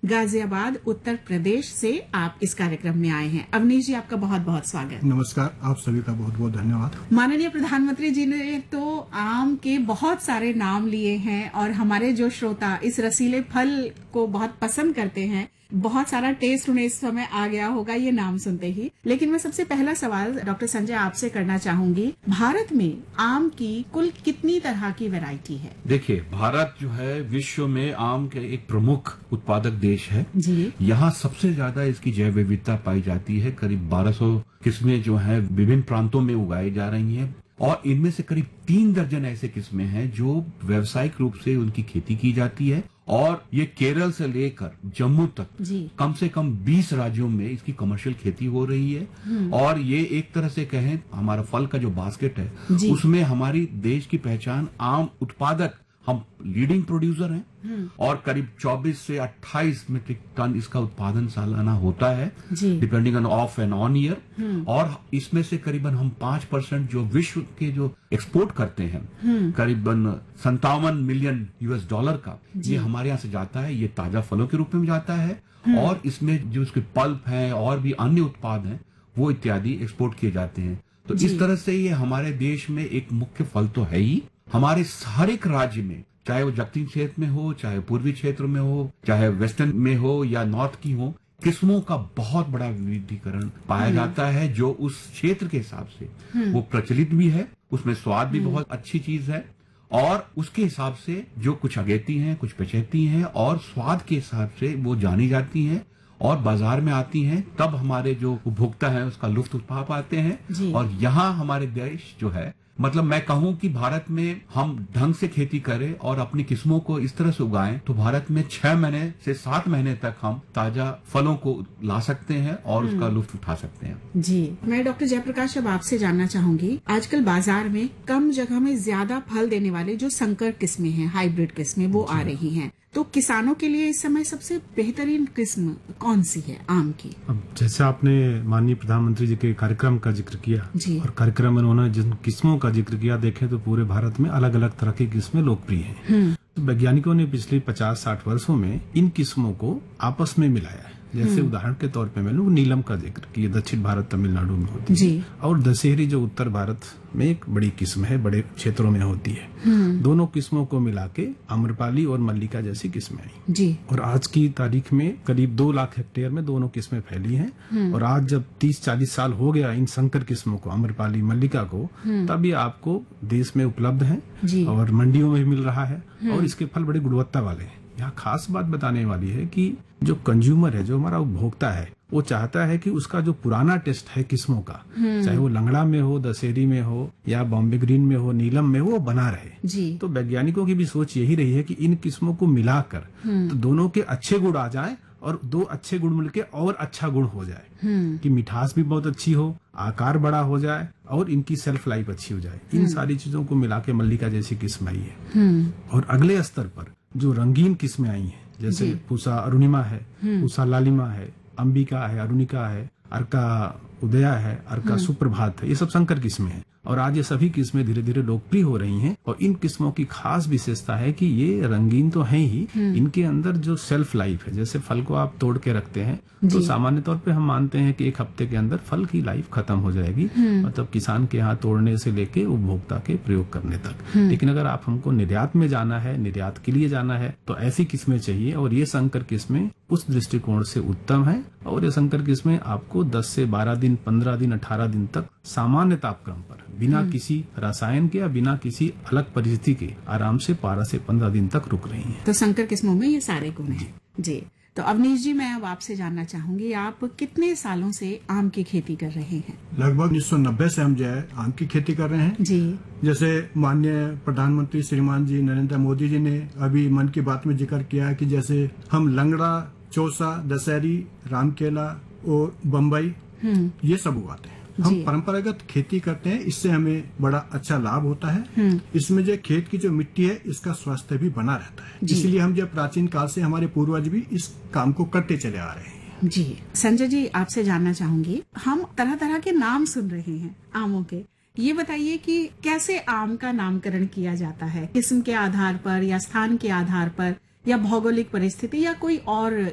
गाजियाबाद उत्तर प्रदेश से आप इस कार्यक्रम में आए हैं। अवनीश जी, आपका बहुत बहुत स्वागत। नमस्कार, आप सभी का बहुत बहुत धन्यवाद। माननीय प्रधानमंत्री जी ने तो आम के बहुत सारे नाम लिए हैं और हमारे जो श्रोता इस रसीले फल को बहुत पसंद करते हैं, बहुत सारा टेस्ट उन्हें इस समय आ गया होगा ये नाम सुनते ही। लेकिन मैं सबसे पहला सवाल डॉक्टर संजय आपसे करना चाहूंगी, भारत में आम की कुल कितनी तरह की वैरायटी है? देखिए, भारत जो है विश्व में आम के एक प्रमुख उत्पादक देश है जी। यहाँ सबसे ज्यादा इसकी जैव विविधता पाई जाती है। करीब 1200 किस्में जो है विभिन्न प्रांतों में उगाई जा रही हैं और इनमें से करीब 3 दर्जन ऐसे किस्में हैं जो व्यावसायिक रूप से उनकी खेती की जाती है और ये केरल से लेकर जम्मू तक कम से कम 20 राज्यों में इसकी कमर्शियल खेती हो रही है। और ये एक तरह से कहें, हमारा फल का जो बास्केट है उसमें हमारी देश की पहचान आम उत्पादक, हम लीडिंग प्रोड्यूसर हैं और करीब 24 से 28 मीट्रिक टन इसका उत्पादन सालाना होता है, depending on off and on year. और इसमें से करीबन हम 5% जो विश्व के जो एक्सपोर्ट करते हैं, करीबन 57 मिलियन $US का, ये हमारे यहाँ से जाता है। ये ताजा फलों के रूप में जाता है और इसमें जो उसके पल्प हैं और भी अन्य उत्पाद हैं वो इत्यादि एक्सपोर्ट किए जाते हैं। तो इस तरह से ये हमारे देश में एक मुख्य फल तो है ही। हमारे हर एक राज्य में, चाहे वो दक्षिण क्षेत्र में हो, चाहे पूर्वी क्षेत्र में हो, चाहे वेस्टर्न में हो या नॉर्थ की हो, किस्मों का बहुत बड़ा विविधीकरण पाया जाता है जो उस क्षेत्र के हिसाब से वो प्रचलित भी है, उसमें स्वाद भी बहुत अच्छी चीज है और उसके हिसाब से जो कुछ अगेती हैं, कुछ पचेती हैं और स्वाद के हिसाब से वो जानी जाती हैं और बाजार में आती हैं। तब हमारे जो उपभोक्ता हैं उसका लुत्फ उठा पाते हैं। और यहाँ हमारे देश जो है, मतलब मैं कहूं कि भारत में हम ढंग से खेती करें और अपनी किस्मों को इस तरह से उगाएं तो भारत में 6 महीने से 7 महीने तक हम ताजा फलों को ला सकते हैं और उसका लुत्फ उठा सकते हैं। जी, मैं डॉक्टर जयप्रकाश अब आपसे जानना चाहूंगी, आजकल बाजार में कम जगह में ज्यादा फल देने वाले जो संकर किस्में हैं, हाइब्रिड किस्में, वो आ रही हैं, तो किसानों के लिए इस समय सबसे बेहतरीन किस्म कौन सी है आम की? अब जैसे आपने माननीय प्रधानमंत्री जी के कार्यक्रम का जिक्र किया और कार्यक्रम में उन्होंने जिन किस्मों का जिक्र किया, देखें तो पूरे भारत में अलग अलग तरह की किस्में लोकप्रिय हैं। तो वैज्ञानिकों ने पिछले 50-60 वर्षों में इन किस्मों को आपस में मिलाया है। जैसे उदाहरण के तौर पे मैंने नीलम का जिक्र किया, दक्षिण भारत तमिलनाडु में होती है, और दशहरी जो उत्तर भारत में एक बड़ी किस्म है, बड़े क्षेत्रों में होती है। दोनों किस्मों को मिला के आम्रपाली और मल्लिका जैसी किस्में आई। और आज की तारीख में करीब 2 लाख हेक्टेयर में दोनों किस्में फैली हैं। और आज जब 30-40 साल हो गया इन संकर किस्मों को, आम्रपाली मल्लिका को, तब ये आपको देश में उपलब्ध है और मंडियों में भी मिल रहा है और इसके फल बड़े गुणवत्ता वाले हैं। यहाँ खास बात बताने वाली है कि जो कंज्यूमर है, जो हमारा उपभोक्ता है, वो चाहता है कि उसका जो पुराना टेस्ट है किस्मों का, चाहे वो लंगड़ा में हो, दशहरी में हो या बॉम्बे ग्रीन में हो, नीलम में हो, वो बना रहे। तो वैज्ञानिकों की भी सोच यही रही है कि इन किस्मों को मिलाकर तो दोनों के अच्छे गुण आ जाए और 2 अच्छे गुण मिलके और अच्छा गुण हो जाए, कि मिठास भी बहुत अच्छी हो, आकार बड़ा हो जाए और इनकी सेल्फ लाइफ अच्छी हो जाए। इन सारी चीजों को मिला के मल्लिका जैसी किस्म आई है। और अगले स्तर पर जो रंगीन किस्में आई हैं, जैसे पूसा अरुणिमा है, पूसा लालिमा है, अंबिका है, अरुणिका है, अर्का उदया है, अर्का सुप्रभात है, ये सब संकर किस्में हैं। और आज ये सभी किस्में धीरे धीरे लोकप्रिय हो रही हैं। और इन किस्मों की खास विशेषता है कि ये रंगीन तो है ही, इनके अंदर जो सेल्फ लाइफ है, जैसे फल को आप तोड़ के रखते हैं तो सामान्य तौर पे हम मानते हैं कि 1 हफ्ते के अंदर फल की लाइफ खत्म हो जाएगी, मतलब किसान के यहाँ तोड़ने से लेके उपभोक्ता के प्रयोग करने तक। लेकिन अगर आप हमको निर्यात में जाना है, निर्यात के लिए जाना है, तो ऐसी किस्में चाहिए। और ये संकर किस्में उस दृष्टिकोण से उत्तम है। और ये संकर किस्में आपको 10 से 12 दिन, 15 दिन, 18 दिन तक सामान्य तापक्रम पर बिना किसी रसायन के या बिना किसी अलग परिस्थिति के आराम से 12 से 15 दिन तक रुक रही हैं। तो संकर किस्मों में ये सारे गुण हैं। जी, तो अवनीश जी, मैं अब आपसे जानना चाहूंगी, आप कितने सालों से आम की खेती कर रहे हैं? लगभग 1990 से हम जो है आम की खेती कर रहे हैं। जी, जैसे माननीय प्रधानमंत्री श्रीमान जी नरेंद्र मोदी जी ने अभी मन की बात में जिक्र किया कि जैसे हम लंगड़ा, चौसा, दशहरी, रामकेला और बम्बई ये सब उगाते हैं। हम परंपरागत खेती करते हैं, इससे हमें बड़ा अच्छा लाभ होता है। इसमें जो खेत की जो मिट्टी है, इसका स्वास्थ्य भी बना रहता है। इसलिए हम जो प्राचीन काल से हमारे पूर्वज भी इस काम को करते चले आ रहे हैं। जी, संजय जी, आपसे जानना चाहूंगी, हम तरह तरह के नाम सुन रहे हैं आमों के, ये बताइए कि कैसे आम का नामकरण किया जाता है? किस्म के आधार पर या स्थान के आधार पर या भौगोलिक परिस्थिति या कोई और